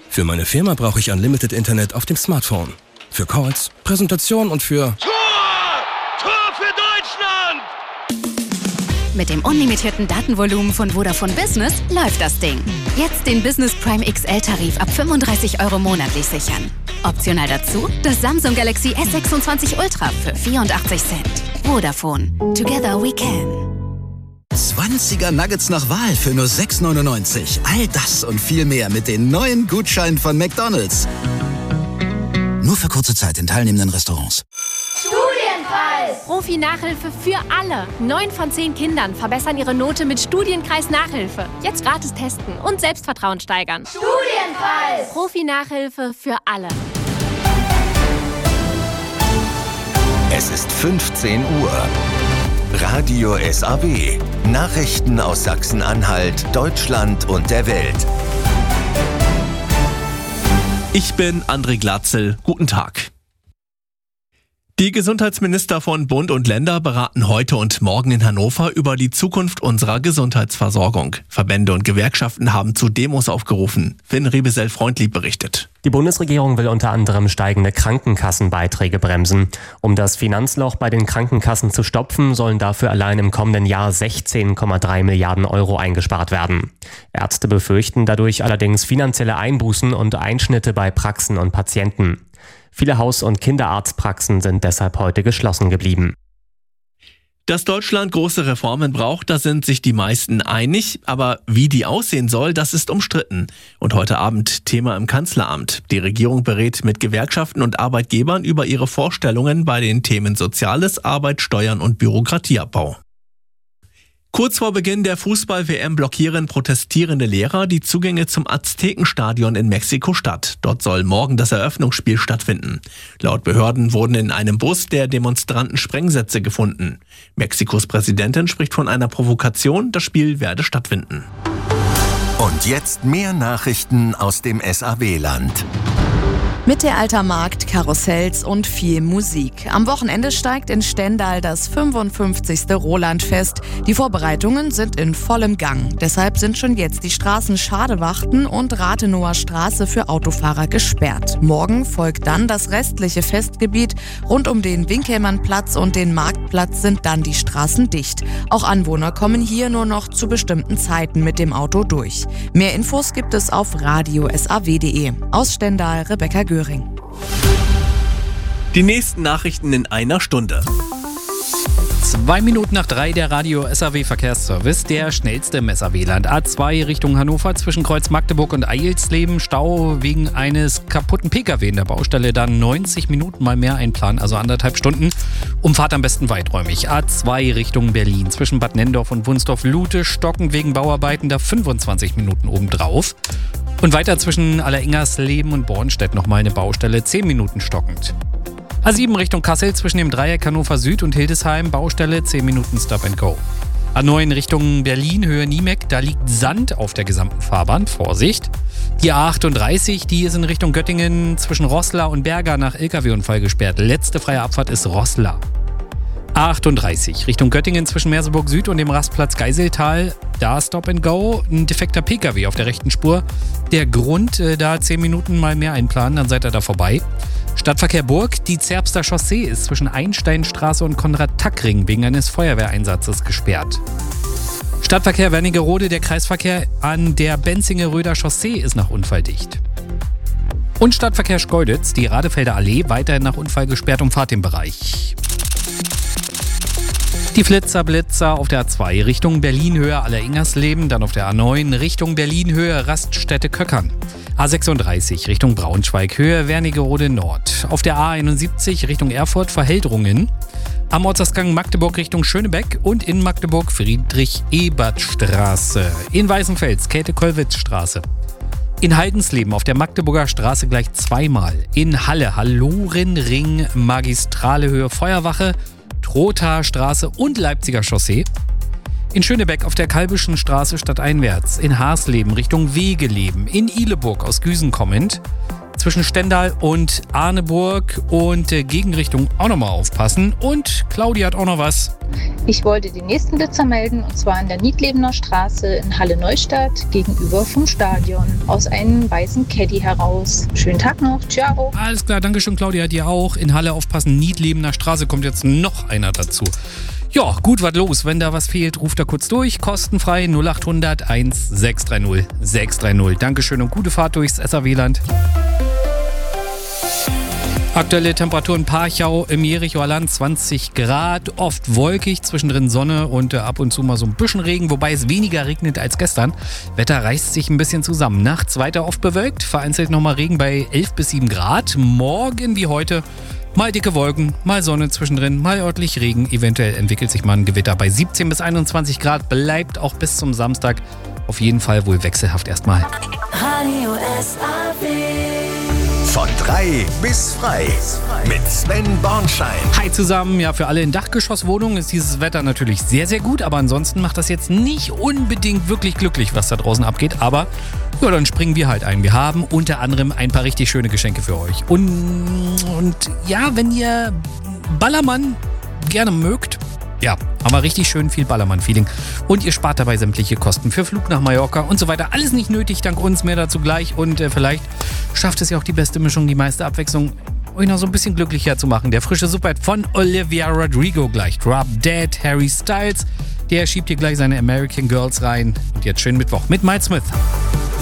Für meine Firma brauche ich Unlimited Internet auf dem Smartphone. Für Calls, Präsentationen und für... Tor! Tor für Deutschland! Mit dem unlimitierten Datenvolumen von Vodafone Business läuft das Ding. Jetzt den Business Prime XL-Tarif ab 35 € monatlich sichern. Optional dazu das Samsung Galaxy S26 Ultra für 84 Cent. Vodafone. Together we can. 20er Nuggets nach Wahl für nur 6,99. All das und viel mehr mit den neuen Gutscheinen von McDonald's. Nur für kurze Zeit in teilnehmenden Restaurants. Studienkreis! Profi-Nachhilfe für alle. 9 von 10 Kindern verbessern ihre Note mit Studienkreis Nachhilfe. Jetzt gratis testen und Selbstvertrauen steigern. Studienkreis! Profi-Nachhilfe für alle. Es ist 15 Uhr. Radio SAW. Nachrichten aus Sachsen-Anhalt, Deutschland und der Welt. Ich bin André Glatzel. Guten Tag. Die Gesundheitsminister von Bund und Länder beraten heute und morgen in Hannover über die Zukunft unserer Gesundheitsversorgung. Verbände und Gewerkschaften haben zu Demos aufgerufen. Finn Rebesel-Freundlieb berichtet. Die Bundesregierung will unter anderem steigende Krankenkassenbeiträge bremsen. Um das Finanzloch bei den Krankenkassen zu stopfen, sollen dafür allein im kommenden Jahr 16,3 Milliarden € eingespart werden. Ärzte befürchten dadurch allerdings finanzielle Einbußen und Einschnitte bei Praxen und Patienten. Viele Haus- und Kinderarztpraxen sind deshalb heute geschlossen geblieben. Dass Deutschland große Reformen braucht, da sind sich die meisten einig. Aber wie die aussehen soll, das ist umstritten. Und heute Abend Thema im Kanzleramt. Die Regierung berät mit Gewerkschaften und Arbeitgebern über ihre Vorstellungen bei den Themen Soziales, Arbeit, Steuern und Bürokratieabbau. Kurz vor Beginn der Fußball-WM blockieren protestierende Lehrer die Zugänge zum Aztekenstadion in Mexiko-Stadt. Dort soll morgen das Eröffnungsspiel stattfinden. Laut Behörden wurden in einem Bus der Demonstranten Sprengsätze gefunden. Mexikos Präsidentin spricht von einer Provokation. Das Spiel werde stattfinden. Und jetzt mehr Nachrichten aus dem SAW-Land. Mittelalter Markt, Karussells und viel Musik. Am Wochenende steigt in Stendal das 55. Rolandfest. Die Vorbereitungen sind in vollem Gang. Deshalb sind schon jetzt die Straßen Schadewachten und Rathenower Straße für Autofahrer gesperrt. Morgen folgt dann das restliche Festgebiet. Rund um den Winkelmannplatz und den Marktplatz sind dann die Straßen dicht. Auch Anwohner kommen hier nur noch zu bestimmten Zeiten mit dem Auto durch. Mehr Infos gibt es auf radiosaw.de. Aus Stendal, Rebecca Göring. Die nächsten Nachrichten in einer Stunde. 2 Minuten nach 3 der Radio SAW Verkehrsservice, der schnellste im SAW-Land. A2 Richtung Hannover zwischen Kreuz Magdeburg und Eilsleben. Stau wegen eines kaputten Pkw in der Baustelle. Dann 90 Minuten mal mehr einplanen, also 1,5 Stunden. Umfahrt am besten weiträumig. A2 Richtung Berlin zwischen Bad Nenndorf und Wunsdorf-Lute. Stockend wegen Bauarbeiten, da 25 Minuten obendrauf. Und weiter zwischen Alleringersleben und Bornstedt nochmal eine Baustelle, 10 Minuten stockend. A7 Richtung Kassel zwischen dem Dreieck Hannover Süd und Hildesheim, Baustelle, 10 Minuten Stop and Go. A9 Richtung Berlin, Höhe Niemeck, da liegt Sand auf der gesamten Fahrbahn, Vorsicht. Die A38, die ist in Richtung Göttingen zwischen Roßla und Berga nach LKW-Unfall gesperrt. Letzte freie Abfahrt ist Roßla. A38 Richtung Göttingen zwischen Merseburg Süd und dem Rastplatz Geiseltal. Da Stop and Go, ein defekter Pkw auf der rechten Spur. Der Grund, da 10 Minuten mal mehr einplanen, dann seid ihr da vorbei. Stadtverkehr Burg, die Zerbster Chaussee ist zwischen Einsteinstraße und Konrad-Tack-Ring wegen eines Feuerwehreinsatzes gesperrt. Stadtverkehr Wernigerode, der Kreisverkehr an der Benzinge-Röder Chaussee ist nach Unfall dicht. Und Stadtverkehr Schkeuditz, die Radefelder Allee, weiterhin nach Unfall gesperrt, umfahrt den Bereich. Die Flitzer-Blitzer auf der A2 Richtung Berlin-Höhe Alleringersleben, dann auf der A9 Richtung Berlin-Höhe Raststätte-Köckern. A36 Richtung Braunschweig, Höhe Wernigerode Nord. Auf der A71 Richtung Erfurt Verheldrungen. Am Ortsausgang Magdeburg Richtung Schönebeck und in Magdeburg Friedrich-Ebert-Straße. In Weißenfels Käthe-Kollwitz-Straße. In Haldensleben auf der Magdeburger Straße gleich zweimal. In Halle Hallorenring, Magistrale Höhe Feuerwache, Trothaer Straße und Leipziger Chaussee. In Schönebeck auf der Kalbischen Straße stadteinwärts. In Haarsleben Richtung Wegeleben. In Ihleburg aus Güsen kommend. zwischen Stendal und Arneburg und Gegenrichtung auch nochmal aufpassen. Und Claudia hat auch noch was. Ich wollte den nächsten Blitzer melden, und zwar an der Niedlebener Straße in Halle Neustadt gegenüber vom Stadion. Aus einem weißen Caddy heraus. Schönen Tag noch. Ciao. Alles klar, danke schön, Claudia. Dir auch. In Halle aufpassen. Niedlebener Straße kommt jetzt noch einer dazu. Ja, gut, was los. Wenn da was fehlt, ruft da kurz durch. Kostenfrei 0800 1630 630. Dankeschön und gute Fahrt durchs SAW-Land. Aktuelle Temperatur in Parchau im Jerichoer Land 20 Grad, oft wolkig, zwischendrin Sonne und ab und zu mal so ein bisschen Regen, wobei es weniger regnet als gestern. Wetter reißt sich ein bisschen zusammen. Nachts weiter oft bewölkt, vereinzelt nochmal Regen bei 11 bis 7 Grad. Morgen wie heute mal dicke Wolken, mal Sonne zwischendrin, mal örtlich Regen. Eventuell entwickelt sich mal ein Gewitter bei 17 bis 21 Grad, bleibt auch bis zum Samstag auf jeden Fall wohl wechselhaft erstmal. Radio SAW. Von 3 bis frei mit Sven Bornschein. Hi zusammen, ja, für alle in Dachgeschosswohnungen ist dieses Wetter natürlich sehr, sehr gut, aber ansonsten macht das jetzt nicht unbedingt wirklich glücklich, was da draußen abgeht, aber ja, dann springen wir halt ein. Wir haben unter anderem ein paar richtig schöne Geschenke für euch. Und ja, wenn ihr Ballermann gerne mögt, ja, haben wir richtig schön viel Ballermann-Feeling. Und ihr spart dabei sämtliche Kosten für Flug nach Mallorca und so weiter. Alles nicht nötig, dank uns, mehr dazu gleich. Und vielleicht schafft es ja auch die beste Mischung, die meiste Abwechslung, euch noch so ein bisschen glücklicher zu machen. Der frische Superhit von Olivia Rodrigo gleich. Drop Dead, Harry Styles. Der schiebt hier gleich seine American Girls rein. Und jetzt schönen Mittwoch mit Miles Smith.